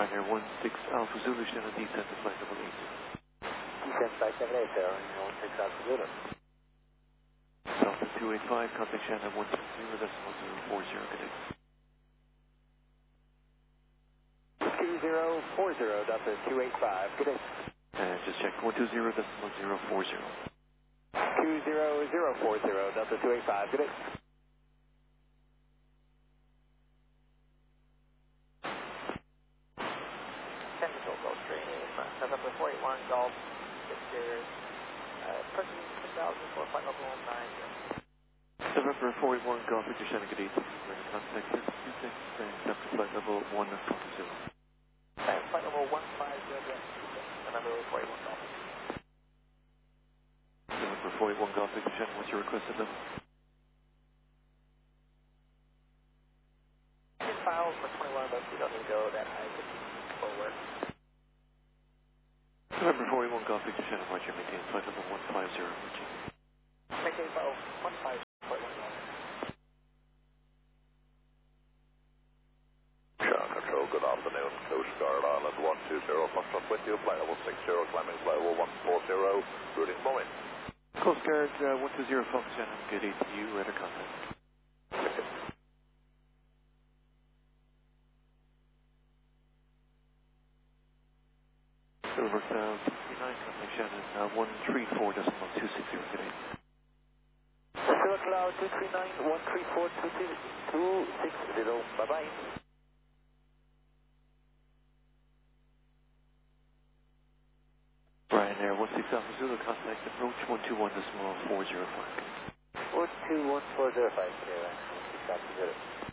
Ryanair 16 Alpha Zulu, Shannon, descent to flight level 8. Descent flight level 8 there, 16 Alpha Zulu. Delta 285, contact Shannon 120.040, good day. 2040, Delta 285, good day. And just check 120.040. 20040, Delta 285, good day. Technical Gulfstream, November 41, Golf, Victor, approaching 2004, flight level 90. November 41, Golf, Victor, Shannon, good day. Contact 626, and after flight level 1, flight level 150, November 41, Golf. November 41, Golf, Victor, Shannon, what's your requested level? Files for 21, but we don't need to go that high forward. November 41, Golf, Victor, Shannon, Roger, maintain flight level 150, Roger. Maintain file 150.1. Ground Control, good afternoon. Coast Guard Island 120, Foxtrot with you, flight level 60, climbing flight level 140, routing Boeing. Coast Guard 120, Fox, Shannon, good day to you, radar contact. Silver Cloud 239, contact Shannon 134.260, good day. Silver Cloud 239, 134.260, bye-bye. Ryanair 16 Alpha Zulu, contact approach 121.405. 121.405, 16 Alpha Zulu.